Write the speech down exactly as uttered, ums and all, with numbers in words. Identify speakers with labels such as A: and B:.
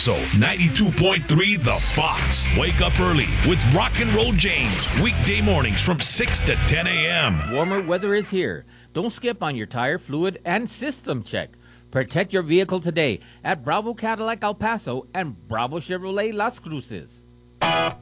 A: So ninety-two point three The Fox. Wake up early with Rock and Roll James. Weekday mornings from six to ten a.m.
B: Warmer weather is here. Don't skip on your tire, fluid, and system check. Protect your vehicle today at Bravo Cadillac El Paso and Bravo Chevrolet Las Cruces.